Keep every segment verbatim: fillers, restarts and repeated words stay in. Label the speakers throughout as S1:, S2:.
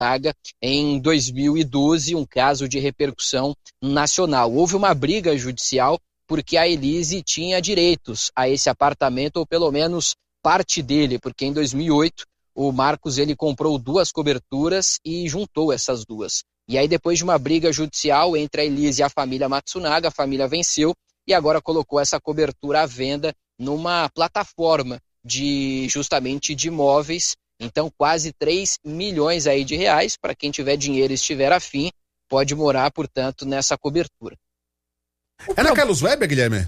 S1: Matsunaga em dois mil e doze, um caso de repercussão nacional. Houve uma briga judicial porque a Elise tinha direitos a esse apartamento, ou pelo menos parte dele, porque em dois mil e oito o Marcos ele comprou duas coberturas e juntou essas duas. E aí, depois de uma briga judicial entre a Elise e a família Matsunaga, a família venceu e agora colocou essa cobertura à venda numa plataforma de justamente de imóveis. Então, quase três milhões aí de reais. Para quem tiver dinheiro e estiver afim, pode morar, portanto, nessa cobertura.
S2: É na Carlos Weber, Guilherme?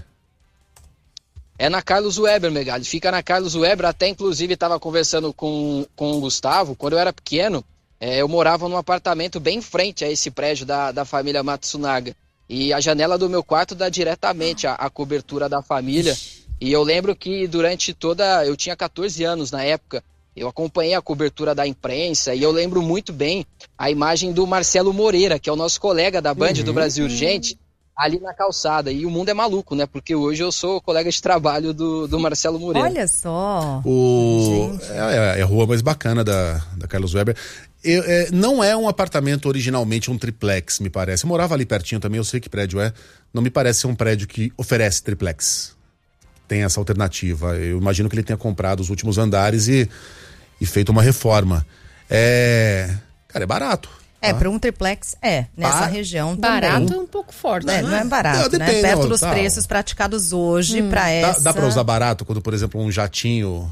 S1: É na Carlos Weber, Megali. Fica na Carlos Weber. Até, inclusive, estava conversando com, com o Gustavo. Quando eu era pequeno, é, eu morava num apartamento bem em frente a esse prédio da, da família Matsunaga. E a janela do meu quarto dá diretamente à, à cobertura da família. E eu lembro que durante toda... Eu tinha catorze anos na época. Eu acompanhei a cobertura da imprensa e eu lembro muito bem a imagem do Marcelo Moreira, que é o nosso colega da Band uhum. do Brasil Urgente, ali na calçada. E o mundo é maluco, né? Porque hoje eu sou colega de trabalho do, do Marcelo Moreira.
S3: Olha só!
S2: O... É, é a rua mais bacana da, da Carlos Weber. Eu, é, não é um apartamento originalmente um triplex, me parece. Eu morava ali pertinho também, eu sei que prédio é. Não me parece ser um prédio que oferece triplex. Tem essa alternativa. Eu imagino que ele tenha comprado os últimos andares e, e feito uma reforma. É... Cara, é barato.
S3: É,
S2: tá?
S3: para um triplex é, nessa
S2: Bar...
S3: região
S4: barato
S3: também.
S4: é um pouco forte.
S3: É,
S4: não,
S3: não é barato, não, depende, né? Perto
S2: não,
S3: dos
S2: tá.
S3: preços praticados hoje hum. para essa...
S2: Dá, dá para usar barato quando, por exemplo, um jatinho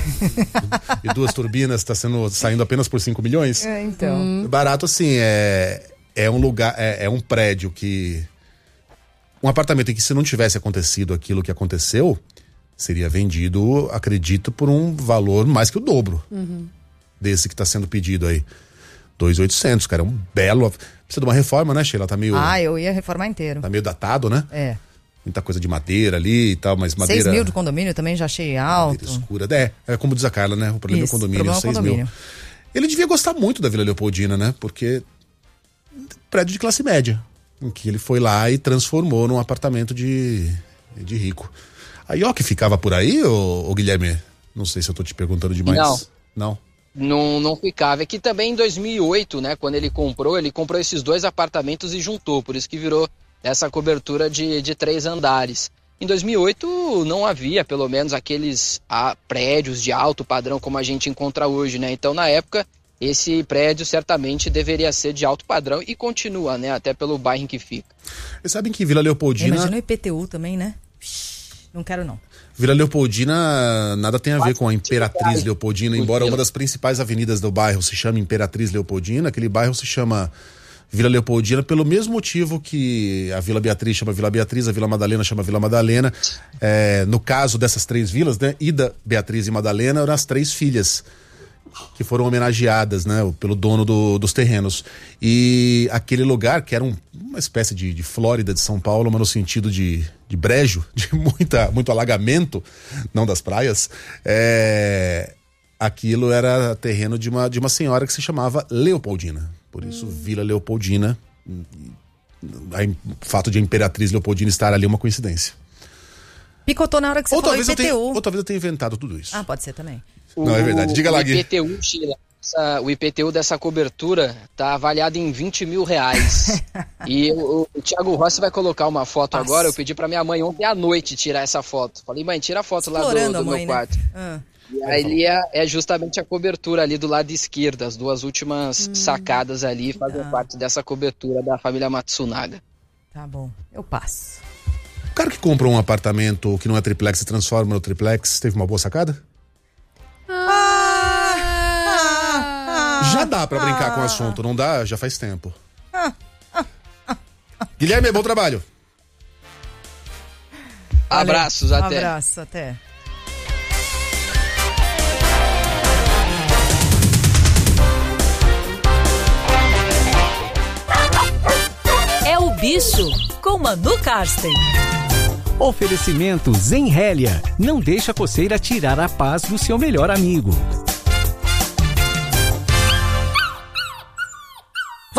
S2: e duas turbinas está sendo, saindo apenas por cinco milhões?
S3: É, então. Hum.
S2: Barato, assim, é, é um lugar, é, é um prédio que... Um apartamento em que, se não tivesse acontecido aquilo que aconteceu, seria vendido, acredito, por um valor mais que o dobro uhum. desse que está sendo pedido aí. dois mil e oitocentos, cara, é um belo... Precisa de uma reforma, né, Sheila? Tá meio...
S3: Ah, eu ia reformar inteiro.
S2: Tá meio datado, né?
S3: É.
S2: Muita coisa de madeira ali e tal, mas madeira...
S3: seis mil de condomínio também já achei alto.
S2: Madeira escura. É, é como diz a Carla, né? O problema
S3: Isso,
S2: é o condomínio,
S3: problema
S2: seis
S3: condomínio.
S2: mil. Ele devia gostar muito da Vila Leopoldina, né? Porque prédio de classe média, em que ele foi lá e transformou num apartamento de, de rico. A Ioki ficava por aí, ô, ô Guilherme? Não sei se eu tô te perguntando demais.
S1: Não.
S2: Não?
S1: Não, não ficava. É que também em dois mil e oito, né, quando ele comprou, ele comprou esses dois apartamentos e juntou, por isso que virou essa cobertura de, de três andares. Em dois mil e oito não havia, pelo menos, aqueles ah, prédios de alto padrão como a gente encontra hoje, né? Então, na época, esse prédio certamente deveria ser de alto padrão e continua, né? Até pelo bairro em que fica.
S2: Vocês sabem que Vila Leopoldina...
S3: Imagina o I P T U também, né? Não quero, não.
S2: Vila Leopoldina nada tem a ver com a Imperatriz Leopoldina, embora uma das principais avenidas do bairro se chame Imperatriz Leopoldina, aquele bairro se chama Vila Leopoldina pelo mesmo motivo que a Vila Beatriz chama Vila Beatriz, a Vila Madalena chama Vila Madalena. É, no caso dessas três vilas, né, Ida, Beatriz e Madalena, eram as três filhas que foram homenageadas, né, pelo dono do, dos terrenos. E aquele lugar, que era um, uma espécie de, de Flórida de São Paulo, mas no sentido de, de brejo, de muita, muito alagamento, não das praias, é, aquilo era terreno de uma, de uma senhora que se chamava Leopoldina. Por isso, hum. Vila Leopoldina, o fato de a Imperatriz Leopoldina estar ali é uma coincidência.
S3: Picotou na hora que você
S2: ou
S3: falou
S2: talvez
S3: I P T U.
S2: Eu tenha, ou talvez eu tenha inventado tudo isso.
S3: Ah, pode ser também.
S2: O, não, é verdade. Diga lá, Gui.
S1: O I P T U, Sheila, essa, o I P T U dessa cobertura tá avaliado em vinte mil reais. E o, o Thiago Rossi vai colocar uma foto Nossa. agora. Eu pedi pra minha mãe ontem à noite tirar essa foto. Falei, mãe, tira a foto Explorando lá do, do mãe, meu quarto. Né? Ah. E aí é, é justamente a cobertura ali do lado esquerdo. As duas últimas hum, sacadas ali fazem ah. parte dessa cobertura da família Matsunaga.
S3: Tá bom, eu passo.
S2: O cara que compra um apartamento que não é triplex e transforma no triplex, teve uma boa sacada?
S3: Ah, ah,
S2: já dá pra ah, brincar ah, com o assunto, não dá? Já faz tempo. Ah, ah, ah, Guilherme, bom trabalho.
S1: Valeu. Abraços, até.
S3: Abraço, até.
S5: É o Bicho, com Manu Karsten.
S6: Oferecimento Zenrélia. Não deixa a coceira tirar a paz do seu melhor amigo.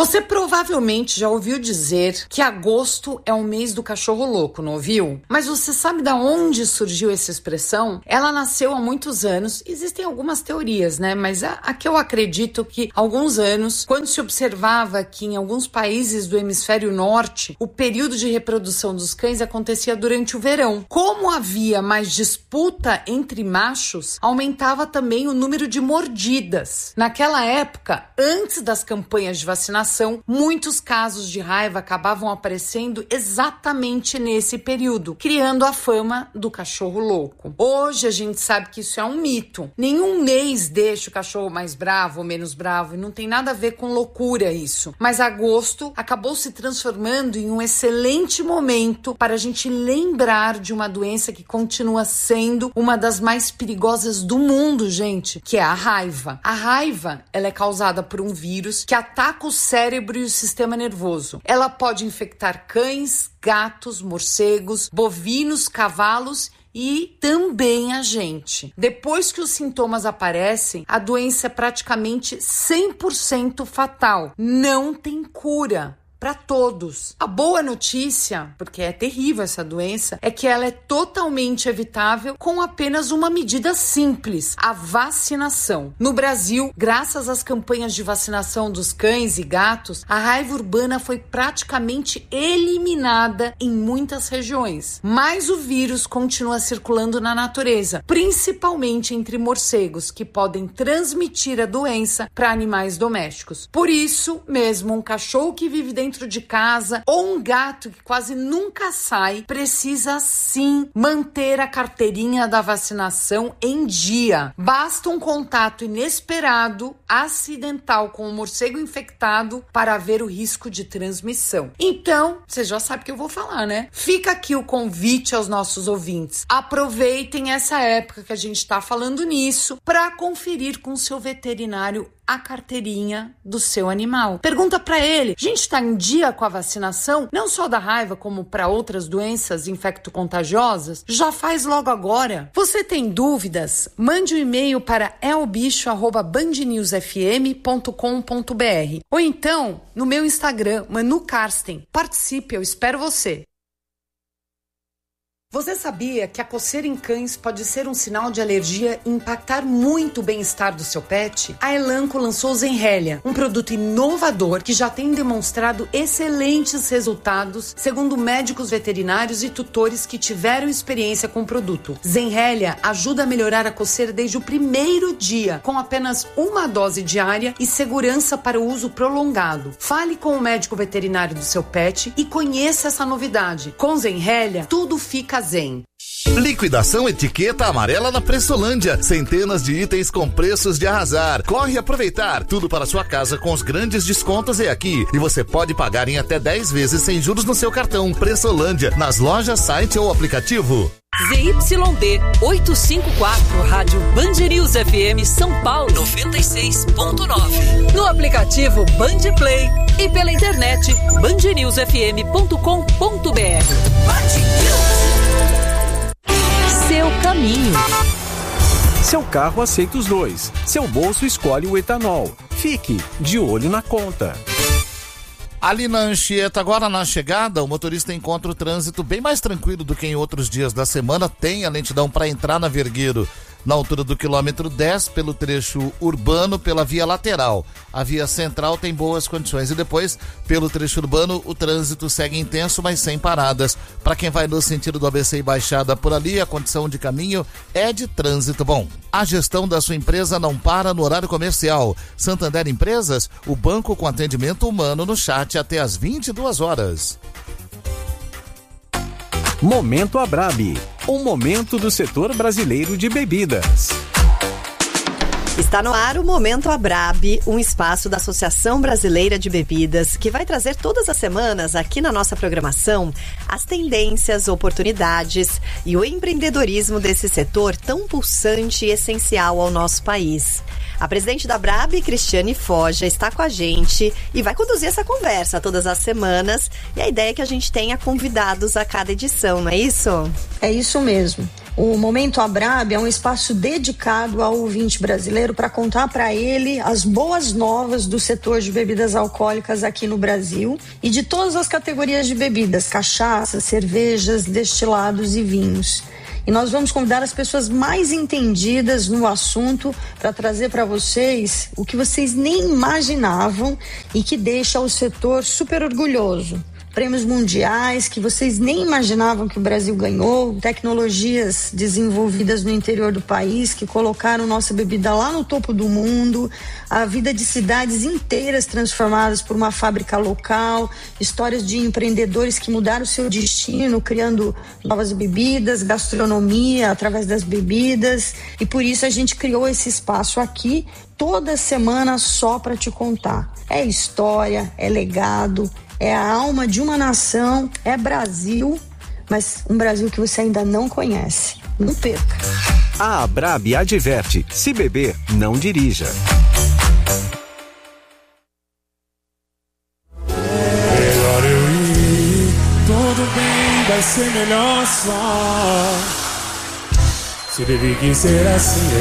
S4: Você provavelmente já ouviu dizer que agosto é o mês do cachorro louco, não ouviu? Mas você sabe de onde surgiu essa expressão? Ela nasceu há muitos anos. Existem algumas teorias, né? Mas a, a que eu acredito que há alguns anos, quando se observava que em alguns países do hemisfério norte, o período de reprodução dos cães acontecia durante o verão. Como havia mais disputa entre machos, aumentava também o número de mordidas. Naquela época, antes das campanhas de vacinação, muitos casos de raiva acabavam aparecendo exatamente nesse período, criando a fama do cachorro louco. Hoje a gente sabe que isso é um mito. Nenhum mês deixa o cachorro mais bravo ou menos bravo, e não tem nada a ver com loucura isso. Mas agosto acabou se transformando em um excelente momento para a gente lembrar de uma doença que continua sendo uma das mais perigosas do mundo, gente, que é a raiva. A raiva, ela é causada por um vírus que ataca o cérebro e o sistema nervoso. Ela pode infectar cães, gatos, morcegos, bovinos, cavalos e também a gente. Depois que os sintomas aparecem, a doença é praticamente cem por cento fatal. Não tem cura para todos. A boa notícia, porque é terrível essa doença, é que ela é totalmente evitável com apenas uma medida simples, a vacinação. No Brasil, graças às campanhas de vacinação dos cães e gatos, a raiva urbana foi praticamente eliminada em muitas regiões. Mas o vírus continua circulando na natureza, principalmente entre morcegos, que podem transmitir a doença para animais domésticos. Por isso mesmo, um cachorro que vive dentro de casa ou um gato que quase nunca sai precisa sim manter a carteirinha da vacinação em dia. Basta um contato inesperado, acidental com o morcego infectado para haver o risco de transmissão. Então, você já sabe o que eu vou falar, né? Fica aqui o convite aos nossos ouvintes. Aproveitem essa época que a gente está falando nisso para conferir com o seu veterinário a carteirinha do seu animal. Pergunta para ele: a gente está em dia com a vacinação, não só da raiva, como para outras doenças infecto-contagiosas? Já faz logo agora. Você tem dúvidas? Mande um e-mail para elbicho arroba band news f m ponto com ponto b r ou então no meu Instagram, Manu Karsten. Participe, eu espero você. Você sabia que a coceira em cães pode ser um sinal de alergia e impactar muito o bem-estar do seu pet? A Elanco lançou o Zenrelia, um produto inovador que já tem demonstrado excelentes resultados, segundo médicos veterinários e tutores que tiveram experiência com o produto. Zenrelia ajuda a melhorar a coceira desde o primeiro dia, com apenas uma dose diária e segurança para o uso prolongado. Fale com o médico veterinário do seu pet e conheça essa novidade. Com Zenrelia, tudo fica zen.
S7: Liquidação etiqueta amarela na Pressolândia. Centenas de itens com preços de arrasar. Corre aproveitar. Tudo para sua casa com os grandes descontos é aqui. E você pode pagar em até dez vezes sem juros no seu cartão. Pressolândia, nas lojas, site ou aplicativo.
S5: Z Y D oitocentos e cinquenta e quatro, Rádio Band News F M São Paulo noventa e seis ponto nove. No aplicativo Band Play e pela internet band news f m ponto com ponto b r. Seu caminho.
S6: Seu carro aceita os dois. Seu bolso escolhe o etanol. Fique de olho na conta.
S7: Ali na Anchieta, agora na chegada, o motorista encontra o trânsito bem mais tranquilo do que em outros dias da semana. Tem a lentidão para entrar na Vergueiro na altura do quilômetro dez, pelo trecho urbano, pela via lateral. A via central tem boas condições e depois, pelo trecho urbano, o trânsito segue intenso, mas sem paradas. Para quem vai no sentido do A B C e Baixada por ali, a condição de caminho é de trânsito bom. A gestão da sua empresa não para no horário comercial. Santander Empresas, o banco com atendimento humano no chat até às vinte e duas horas.
S6: Momento Abrabi, um momento do setor brasileiro de bebidas.
S8: Está no ar o Momento Abrabi, um espaço da Associação Brasileira de Bebidas, que vai trazer todas as semanas aqui na nossa programação as tendências, oportunidades e o empreendedorismo desse setor tão pulsante e essencial ao nosso país. A presidente da Abrabi, Cristiane Foja, está com a gente e vai conduzir essa conversa todas as semanas. E a ideia é que a gente tenha convidados a cada edição, não é isso?
S9: É isso mesmo. O Momento Abrab é um espaço dedicado ao ouvinte brasileiro para contar para ele as boas novas do setor de bebidas alcoólicas aqui no Brasil e de todas as categorias de bebidas, cachaça, cervejas, destilados e vinhos. E nós vamos convidar as pessoas mais entendidas no assunto para trazer para vocês o que vocês nem imaginavam e que deixa o setor super orgulhoso. Prêmios mundiais que vocês nem imaginavam que o Brasil ganhou, tecnologias desenvolvidas no interior do país que colocaram nossa bebida lá no topo do mundo, a vida de cidades inteiras transformadas por uma fábrica local, histórias de empreendedores que mudaram o seu destino, criando novas bebidas, gastronomia através das bebidas, e por isso a gente criou esse espaço aqui toda semana só para te contar. É história, é legado, é a alma de uma nação, é Brasil, mas um Brasil que você ainda não conhece. Não perca.
S6: A Abrab adverte: se beber, não dirija.
S10: Melhor eu ir, tudo bem, vai ser melhor só. Se deve que ser assim,